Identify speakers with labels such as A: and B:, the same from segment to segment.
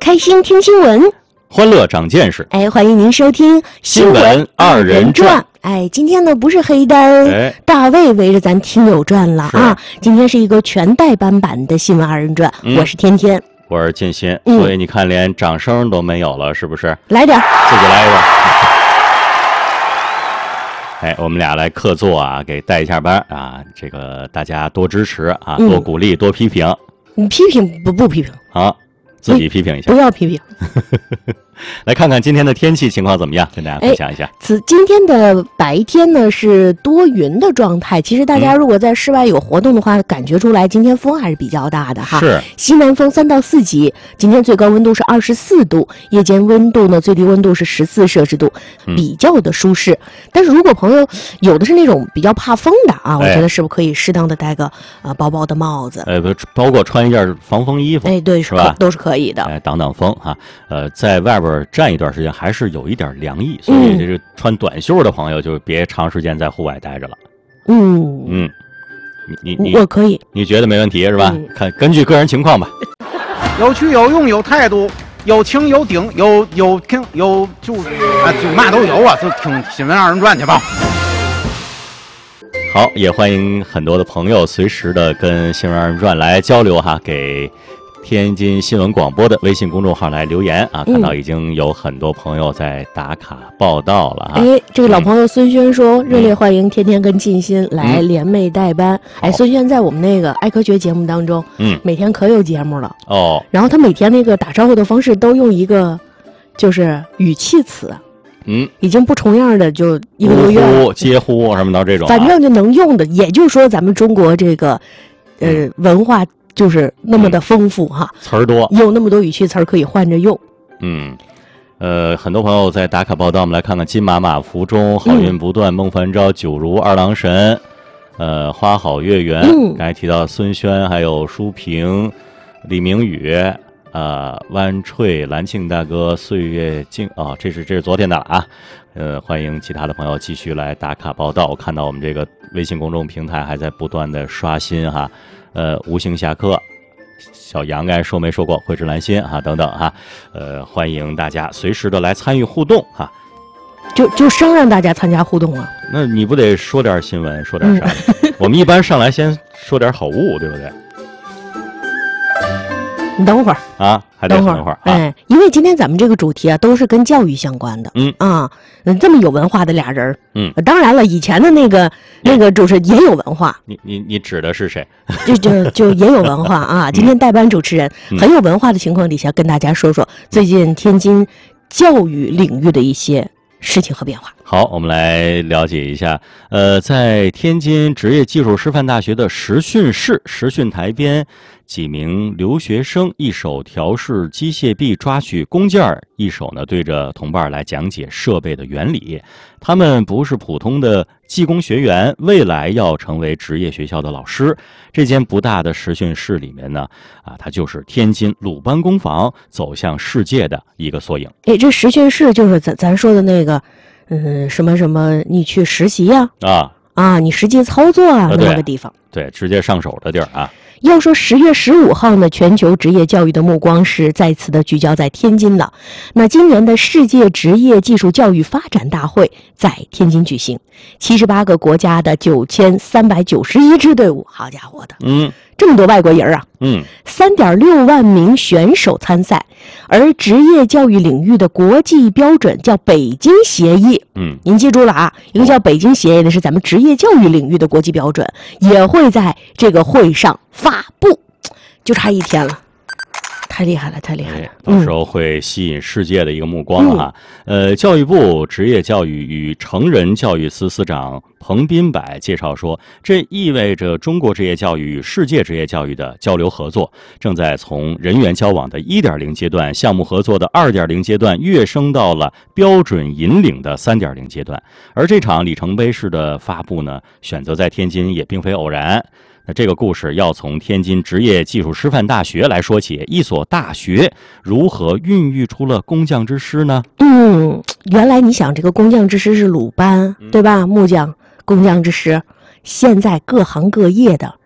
A: 开心听新闻，
B: 欢乐长见识。
A: 欢迎您收听
B: 新闻二人转。
A: 今天呢不是黑单，大卫围着咱听友转了啊。今天是一个全代班版的新闻二人转，我是天天，
B: 我是建新，所以你看连掌声都没有了，是不是？
A: 来点，
B: 自己来一个。我们俩来客座啊，给带一下班啊，这个大家多支持啊，多鼓励，多批评。
A: 你批评不批评？
B: 好，自己批评一下。
A: 不要批评。
B: 来看看今天的天气情况怎么样，跟大家分享一下。
A: 今天的白天呢是多云的状态，其实大家如果在室外有活动的话，感觉出来今天风还是比较大的哈。
B: 是
A: 西南风3到4级，今天最高温度是24度，夜间温度呢最低温度是14摄氏度，比较的舒适。但是如果朋友有的是那种比较怕风的啊，我觉得是不是可以适当的戴个薄薄的帽子，
B: 包括穿一件防风衣服，
A: 对，
B: 是吧？
A: 都是可以的，
B: 挡风哈。在外边站一段时间还是有一点凉意，所以这个穿短袖的朋友就别长时间在户外待着了。你
A: 我可以，
B: 你觉得没问题是吧？根据个人情况吧。
C: 有趣有用有态度，有情有顶，有听有就嘛都有啊，就听新闻二人转去吧。
B: 好，也欢迎很多的朋友随时的跟新闻二人转来交流哈，给天津新闻广播的微信公众号来留言啊，看到已经有很多朋友在打卡报道了哈。
A: 这个老朋友孙轩说，热烈欢迎天天跟静心来联袂代班。孙轩在我们那个爱科学节目当中，每天可有节目了哦。然后他每天那个打招呼的方式都用一个就是语气词，已经不重样的就一个多月了，
B: 接呼什么的这种，
A: 反正就能用的，也就是说咱们中国这个文化就是那么的丰富哈，
B: 词儿多，
A: 有那么多语气词儿可以换着用。
B: 很多朋友在打卡报道，我们来看看金马马福中好运不断，孟凡昭九如二郎神，花好月圆。刚才提到孙轩，还有舒平、李明宇，湾翠、蓝庆大哥、岁月静这是昨天的了啊。欢迎其他的朋友继续来打卡报道。我看到我们这个微信公众平台还在不断的刷新哈。无形侠客，小杨该说没说过，慧智兰心哈等等哈，欢迎大家随时的来参与互动哈，
A: 就生让大家参加互动啊。
B: 那你不得说点新闻，说点啥？我们一般上来先说点好物，对不对？
A: 你等会儿
B: 啊，还得等会儿。
A: 因为今天咱们这个主题啊，都是跟教育相关的。这么有文化的俩人，当然了，以前的那个主持人也有文化。
B: 你指的是谁？
A: 就也有文化啊。今天代班主持人很有文化的情况底下，跟大家说说最近天津教育领域的一些事情和变化。
B: 好，我们来了解一下。在天津职业技术师范大学的实训室实训台边，几名留学生一手调试机械臂抓取工件，一手呢对着同伴来讲解设备的原理。他们不是普通的技工学员，未来要成为职业学校的老师。这间不大的实训室里面呢，它就是天津鲁班工坊走向世界的一个缩影。
A: 这实训室就是咱说的那个什么什么，你去实习呀？你实际操作那么个地方。
B: 对，直接上手的地儿啊。
A: 要说10月15号呢，全球职业教育的目光是再次的聚焦在天津了。那今年的世界职业技术教育发展大会在天津举行，78个国家的9391支队伍，好家伙的，这么多外国人啊，3.6万名选手参赛。而职业教育领域的国际标准叫北京协议，您记住了啊，一个叫北京协议的是咱们职业教育领域的国际标准，也会在这个会上发布，就差1天了。太厉害了，太厉害了！
B: 到时候会吸引世界的一个目光哈。教育部职业教育与成人教育司司长彭斌柏介绍说，这意味着中国职业教育与世界职业教育的交流合作正在从人员交往的1.0阶段、项目合作的2.0阶段跃升到了标准引领的3.0阶段。而这场里程碑式的发布呢，选择在天津也并非偶然。那这个故事要从天津职业技术师范大学来说起，一所大学如何孕育出了工匠之师呢？
A: 原来你想这个工匠之师是鲁班，对吧？木匠、工匠之师，现在各行各业的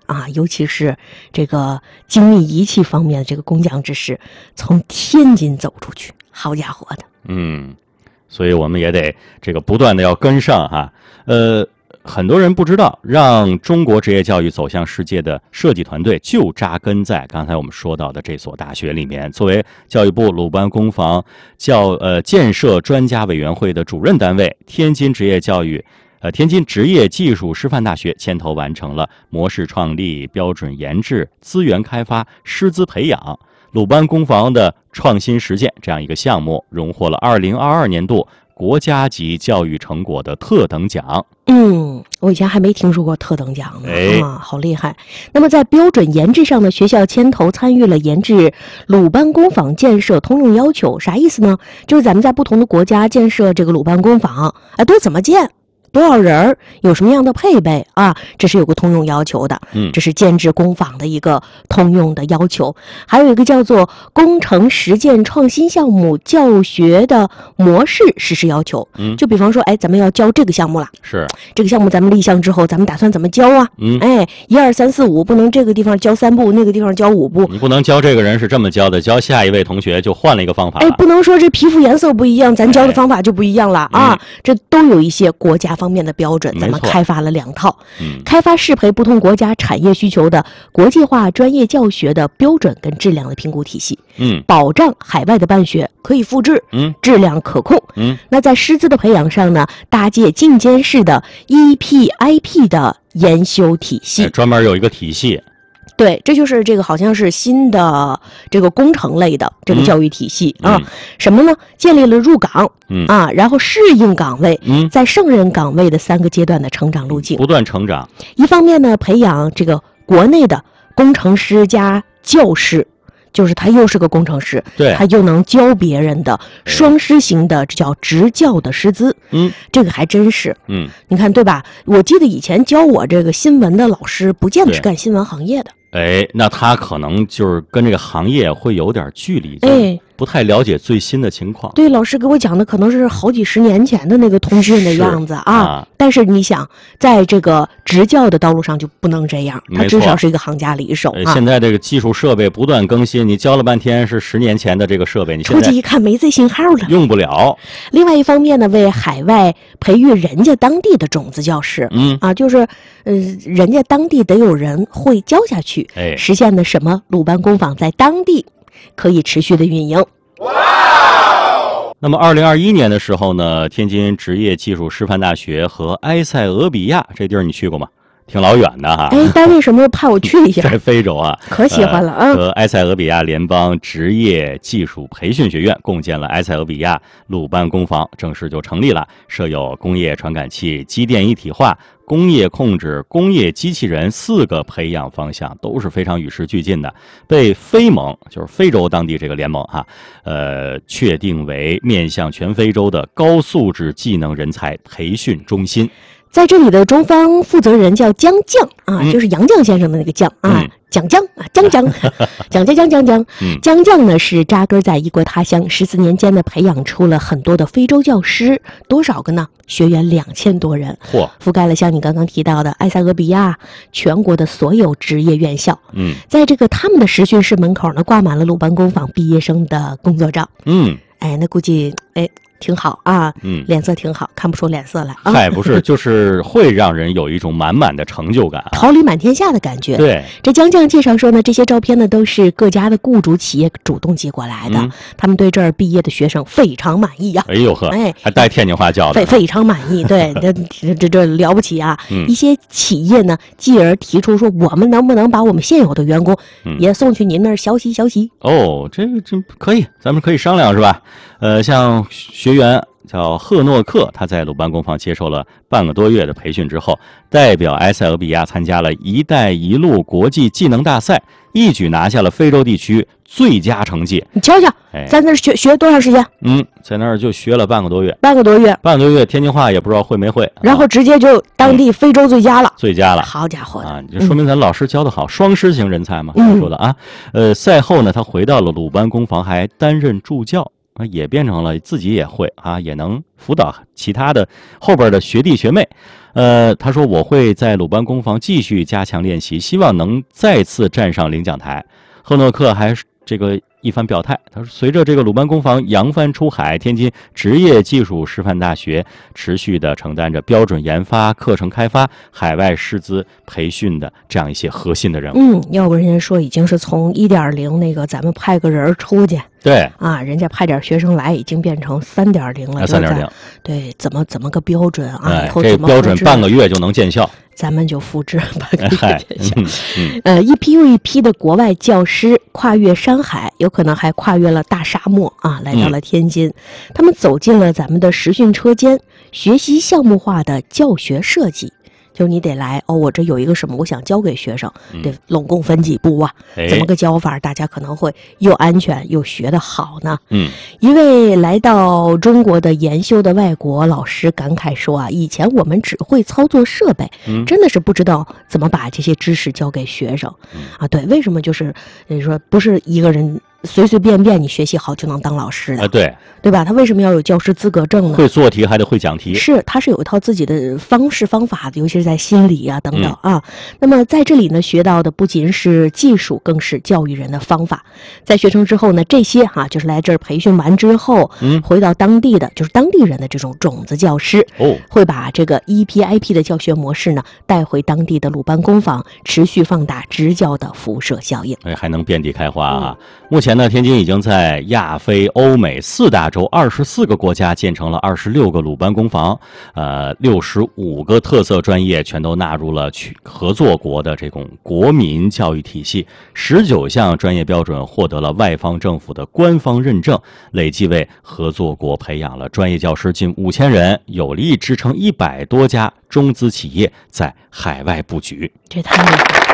A: 啊，尤其是这个精密仪器方面的这个工匠之士，从天津走出去，好家伙的。
B: 所以我们也得这个不断的要跟上哈。很多人不知道，让中国职业教育走向世界的设计团队就扎根在刚才我们说到的这所大学里面。作为教育部鲁班工坊建设专家委员会的主任单位，天津职业技术师范大学牵头完成了模式创立、标准研制、资源开发、师资培养、鲁班工坊的创新实践这样一个项目，荣获了2022年度国家级教育成果的特等奖。
A: 我以前还没听说过特等奖呢，好厉害。那么在标准研制上呢，学校牵头参与了研制鲁班工坊建设通用要求。啥意思呢？就是咱们在不同的国家建设这个鲁班工坊，都怎么建？多少人，有什么样的配备啊？这是有个通用要求的，这是建制工坊的一个通用的要求。还有一个叫做工程实践创新项目教学的模式实施要求。就比方说，咱们要教这个项目了，
B: 是
A: 这个项目咱们立项之后，咱们打算怎么教啊？1、2、3、4、5，不能这个地方教3步，那个地方教5步。
B: 你不能教这个人是这么教的，教下一位同学就换了一个方法了。
A: 不能说这皮肤颜色不一样，咱教的方法就不一样了啊！这都有一些国家方面的标准，咱们开发了2套，开发适配不同国家产业需求的国际化专业教学的标准跟质量的评估体系，保障海外的办学可以复制，质量可控。那在师资的培养上呢，搭建进监式的 EPIP 的研修体系，
B: 专门有一个体系。
A: 对，这就是这个好像是新的这个工程类的这个教育体系什么呢？建立了入岗然后适应岗位在胜任岗位的3个阶段的成长路径，
B: 不断成长。
A: 一方面呢，培养这个国内的工程师加教师，就是他又是个工程师，他又能教别人的双师型的，这叫职教的师资。这个还真是。你看对吧？我记得以前教我这个新闻的老师，不见得是干新闻行业的。
B: 那他可能就是跟这个行业会有点距离，不太了解最新的情况。对，
A: 老师给我讲的可能是好几十年前的那个通讯的样子啊。但是你想，在这个职教的道路上就不能这样，他至少是一个行家里手
B: 现在这个技术设备不断更新，你教了半天是10年前的这个设备，你
A: 出去一看没这信号了，
B: 用不了。
A: 另外一方面呢，为海外培育人家当地的种子教师，就是人家当地得有人会教下去，实现的什么鲁班工坊在当地可以持续的运营。
B: 那么2021年的时候呢，天津职业技术师范大学和埃塞俄比亚这地儿你去过吗？挺老远的哈。
A: 单位什么派我去一下？
B: 在非洲啊，
A: 可喜欢了啊！
B: 和埃塞俄比亚联邦职业技术培训学院共建了埃塞俄比亚鲁班工坊，正式就成立了，设有工业传感器、机电一体化、工业控制、工业机器人4个培养方向，都是非常与时俱进的，被非盟，就是非洲当地这个联盟确定为面向全非洲的高素质技能人才培训中心。
A: 在这里的中方负责人叫江将就是杨绛先生的那个将蒋江江将呢是扎根在异国他乡，14年间呢培养出了很多的非洲教师，多少个呢？学员2000多人，覆盖了像你刚刚提到的埃塞俄比亚全国的所有职业院校。在这个他们的实训室门口呢，挂满了鲁班工坊毕业生的工作照。那估计挺好啊，脸色挺好，看不出脸色来啊。
B: 不是，就是会让人有一种满满的成就感，
A: 桃李满天下的感觉。
B: 对，
A: 这江将介绍说呢，这些照片呢都是各家的雇主企业主动寄过来的，他们对这儿毕业的学生非常满意呀。
B: 还带天津话教的，
A: 非常满意。对，这了不起啊！一些企业呢，继而提出说，我们能不能把我们现有的员工也送去您那儿学习？
B: 这可以，咱们可以商量是吧？像学员叫赫诺克，他在鲁班工坊接受了半个多月的培训之后，代表埃塞俄比亚参加了“一带一路”国际技能大赛，一举拿下了非洲地区最佳成绩。
A: 你瞧瞧，在那儿学多长时间？
B: 在那儿就学了半个多月，天津话也不知道会没会，
A: 然后直接就当地非洲最佳了，好家伙
B: 啊！就说明咱老师教得好，双师型人才嘛，说的啊。赛后呢，他回到了鲁班工坊，还担任助教。也变成了自己也会也能辅导其他的后边的学弟学妹。 他说我会在鲁班工坊继续加强练习，希望能再次站上领奖台。赫诺克还这个一番表态，他说随着这个鲁班工坊扬帆出海，天津职业技术师范大学持续的承担着标准研发、课程开发、海外师资培训的这样一些核心的任务。
A: 要不人家说已经是从 1.0 那个咱们派个人出去，
B: 对啊，
A: 人家派点学生来，已经变成 3.0 了。
B: 3.0，
A: 对，怎么个标准啊？以后
B: 这标准半个月就能见效。
A: 咱们就复制半个月见效。一批又一批的国外教师跨越山海，有可能还跨越了大沙漠啊，来到了天津。他们走进了咱们的实训车间，学习项目化的教学设计。就是你得来我这有一个什么我想教给学生，得拢共分几步啊，怎么个教法大家可能会又安全又学得好呢？一位来到中国的研修的外国老师感慨说啊，以前我们只会操作设备，真的是不知道怎么把这些知识教给学生啊。对，为什么就是你说不是一个人随随便便你学习好就能当老师的对吧？他为什么要有教师资格证呢？
B: 会做题还得会讲题，
A: 他是有一套自己的方式方法的，尤其是在心理啊等等啊。那么在这里呢，学到的不仅是技术，更是教育人的方法。在学成之后呢，这些就是来这儿培训完之后，回到当地的就是当地人的这种种子教师，会把这个 EPIP 的教学模式呢带回当地的鲁班工坊，持续放大支教的辐射效应，
B: 还能遍地开花啊。目前呢，天津已经在亚非欧美4大洲24个国家建成了26个鲁班工坊，65个特色专业全都纳入了合作国的这种国民教育体系，19项专业标准获得了外方政府的官方认证，累计为合作国培养了专业教师近5000人，有力支撑100多家中资企业在海外布局。
A: 这太厉害了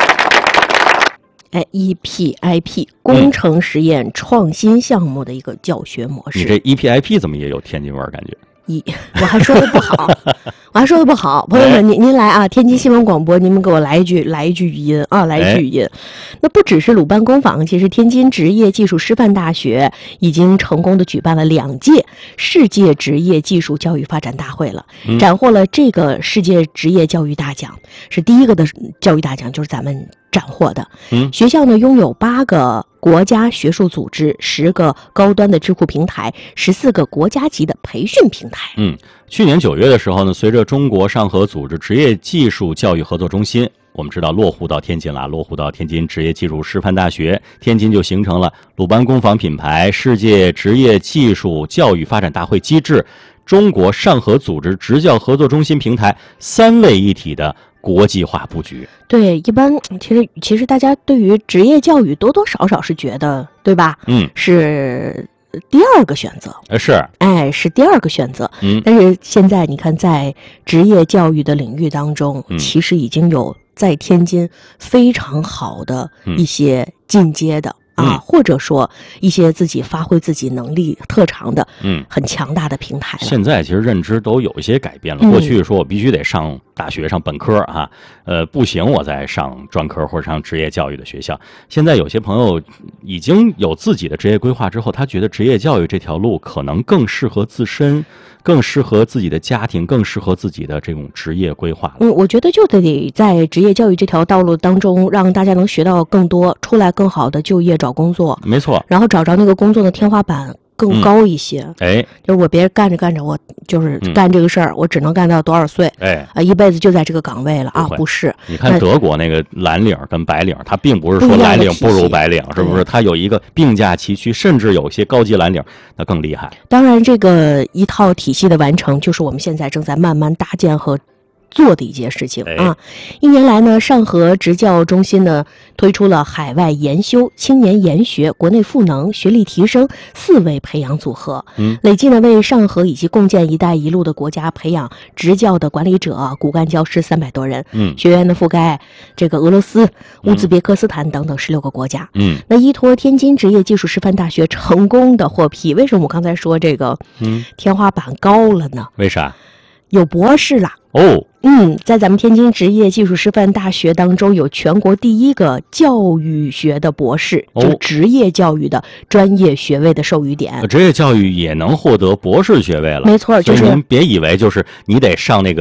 A: ！EPIP 工程实验创新项目的一个教学模式。
B: 你这 EPIP 怎么也有天津味儿感觉？
A: 我还说的不好，朋友们，您来啊！天津新闻广播，你们给我来一句语音啊，来一句语音。那不只是鲁班工坊，其实天津职业技术师范大学已经成功的举办了2届世界职业技术教育发展大会了，斩获了这个世界职业教育大奖，是第一个的教育大奖，就是咱们斩获的。学校呢拥有8个国家学术组织，10个高端的智库平台，14个国家级的培训平台。
B: 去年9月的时候呢，随着中国上合组织职业技术教育合作中心，我们知道落户到天津了，落户到天津职业技术师范大学，天津就形成了鲁班工坊品牌、世界职业技术教育发展大会机制、中国上合组织职教合作中心平台3位一体的国际化布局。
A: 对，一般其实大家对于职业教育多多少少是觉得，对吧？是第2个选择，是第2个选择。但是现在你看，在职业教育的领域当中，其实已经有在天津非常好的一些进阶的或者说一些自己发挥自己能力特长的很强大的平台了。
B: 现在其实认知都有一些改变了，过去说我必须得上大学上本科不行我再上专科或者上职业教育的学校。现在有些朋友已经有自己的职业规划之后，他觉得职业教育这条路可能更适合自身，更适合自己的家庭，更适合自己的这种职业规划。
A: 我觉得就得在职业教育这条道路当中，让大家能学到更多，出来更好的就业找工作。
B: 没错，
A: 然后找着那个工作的天花板更高一些。就是我别干着我就是干这个事儿，我只能干到多少岁？一辈子就在这个岗位了不是。
B: 你看德国那个蓝领跟白领，它并不是说蓝领不如白领，是不是？它有一个并驾齐驱，甚至有些高级蓝领那更厉害。
A: 当然，这个一套体系的完成，就是我们现在正在慢慢搭建和做的一件事情1年来呢，上合职教中心呢推出了海外研修、青年研学、国内赋能、学历提升4位培养组合，累计呢为上合以及共建“一带一路”的国家培养职教的管理者、骨干教师300多人。学员呢覆盖这个俄罗斯、乌兹别克斯坦等等16个国家。那依托天津职业技术师范大学成功的获批，为什么我刚才说这个天花板高了呢？
B: 为啥？
A: 有博士了。在咱们天津职业技术师范大学当中，有全国第1个教育学的博士，就职业教育的专业学位的授予点。
B: 职业教育也能获得博士学位了？
A: 没错，就是
B: 您别以为就是你得上那个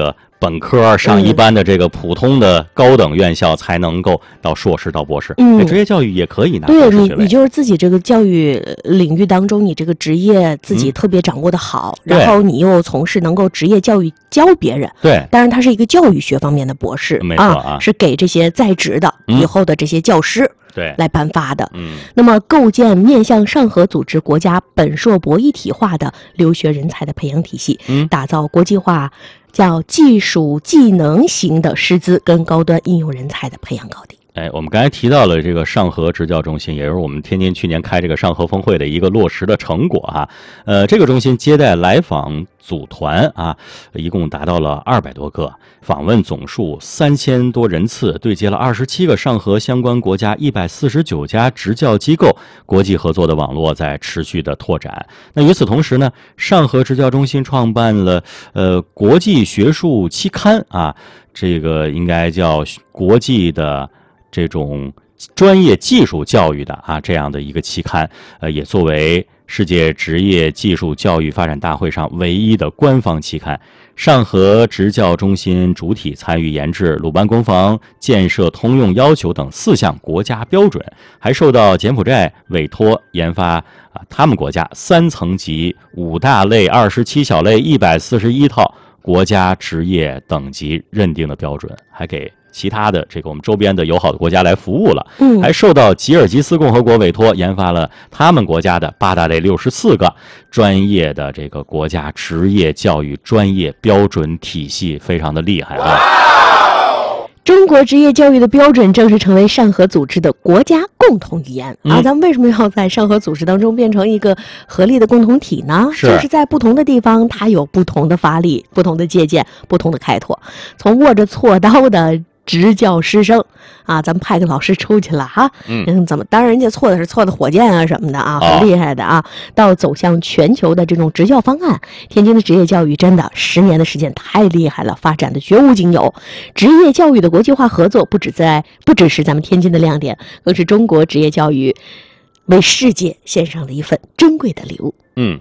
B: 本科上一般的这个普通的高等院校才能够到硕士到博士，职业教育也可以拿博士学位。
A: 你就是自己这个教育领域当中，你这个职业自己特别掌握的好，然后你又从事能够职业教育教别人。
B: 对，
A: 当然它是一个教育学方面的博士，
B: 没错啊，
A: 是给这些在职的以后的这些教师。
B: 对，
A: 来颁发的。那么构建面向上合组织国家本硕博一体化的留学人才的培养体系，打造国际化叫技术技能型的师资跟高端应用人才的培养高地。
B: 我们刚才提到了这个上合职教中心，也是我们天津去年开这个上合峰会的一个落实的成果哈。这个中心接待来访组团啊，一共达到了200多个，访问总数3000多人次，对接了27个上合相关国家149家职教机构，国际合作的网络在持续的拓展。那与此同时呢，上合职教中心创办了国际学术期刊啊，这个应该叫国际的这种专业技术教育的这样的一个期刊，也作为世界职业技术教育发展大会上唯一的官方期刊。上合职教中心主体参与研制鲁班工坊建设通用要求等4项国家标准，还受到柬埔寨委托研发他们国家3层级5大类27小类141套国家职业等级认定的标准，还给其他的这个我们周边的友好的国家来服务了，还受到吉尔吉斯共和国委托研发了他们国家的8大类64个专业的这个国家职业教育专业标准体系，非常的厉害啊！
A: 中国职业教育的标准正式成为上合组织的国家共同语言咱们为什么要在上合组织当中变成一个合力的共同体呢？就是在不同的地方它有不同的发力，不同的借鉴，不同的开拓。从握着锉刀的职教师生咱们派个老师出去了怎么当然人家错的是错的火箭什么的很厉害的到走向全球的这种职教方案。天津的职业教育真的10年的时间太厉害了，发展的绝无仅有。职业教育的国际化合作不只是咱们天津的亮点，更是中国职业教育为世界献上的一份珍贵的礼物。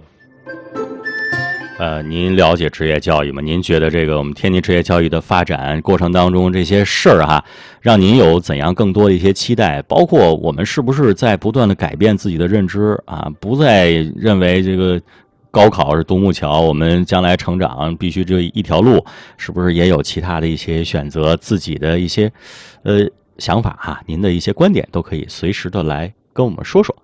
B: 您了解职业教育吗？您觉得这个我们天津职业教育的发展过程当中这些事儿让您有怎样更多的一些期待？包括我们是不是在不断的改变自己的认知不再认为这个高考是独木桥，我们将来成长必须这一条路，是不是也有其他的一些选择？自己的一些想法您的一些观点都可以随时的来跟我们说说。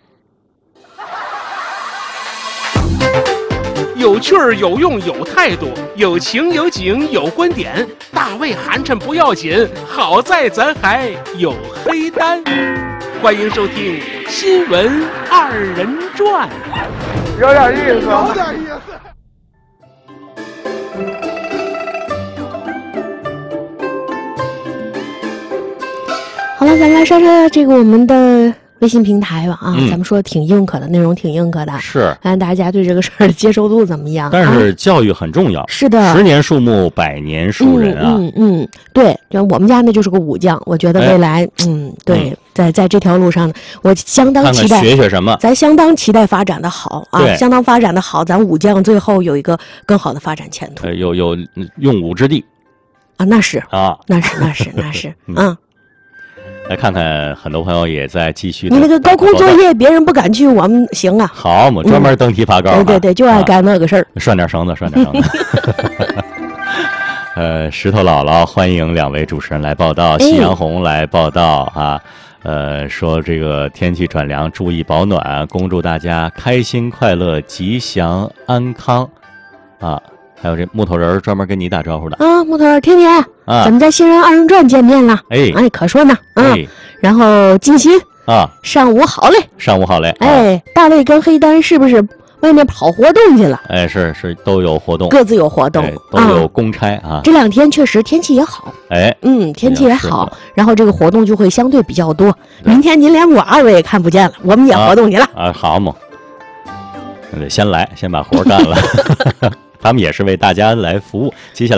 D: 有趣儿，有用，有态度，有情有景，有观点。大胃寒碜不要紧，好在咱还有黑单。欢迎收听《新闻2人转》。
E: 有点意思，有点意思。
A: 好了，咱们来说说这个我们的微信平台吧咱们说挺硬核的内容，挺硬核的，
B: 是
A: 看大家对这个事儿的接受度怎么样？
B: 但是教育很重要，
A: 是的
B: ，10年树木，100年树人
A: 对，我们家那就是个武将，我觉得未来对，在这条路上我相当期待，
B: 看看学什么，
A: 咱相当期待发展的好相当发展的好，咱武将最后有一个更好的发展前途，
B: 有用武之地
A: 那是那是
B: 来看看，很多朋友也在继续。
A: 你那个高空作业，别人不敢去，我们行啊。
B: 好，我们专门登梯爬高。
A: 对，就爱干那个事儿。
B: 拴点绳子。石头姥姥欢迎2位主持人来报道，夕阳红来报道说这个天气转凉，注意保暖，恭祝大家开心快乐、吉祥安康还有这木头人专门跟你打招呼的
A: 木头人天天咱们在新人2人转见面了，可说呢然后金鑫上午好嘞，大卫跟黑丹是不是外面跑活动去了？
B: 是都有活动，
A: 各自有活动，
B: 都有公差
A: 这2天确实天气也好，天气也好，然后这个活动就会相对比较多。明天您连我2位也看不见了，我们也活动去了
B: 好嘛，得先来，先把活干了。他们也是为大家来服务。接下来